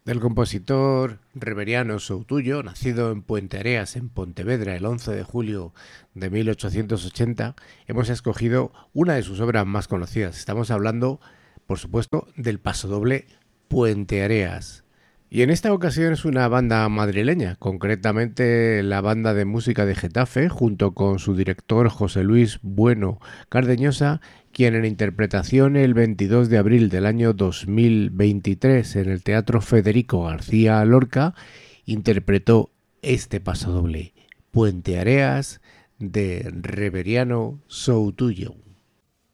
Del compositor Reveriano Soutullo, nacido en Puenteareas, en Pontevedra, el 11 de julio de 1880, hemos escogido una de sus obras más conocidas. Estamos hablando, por supuesto, del pasodoble Puenteareas. Y en esta ocasión es una banda madrileña, concretamente la banda de música de Getafe, junto con su director José Luis Bueno Cardeñosa, quien en interpretación el 22 de abril del año 2023 en el Teatro Federico García Lorca interpretó este pasodoble, Puenteareas, de Reveriano Soutullo.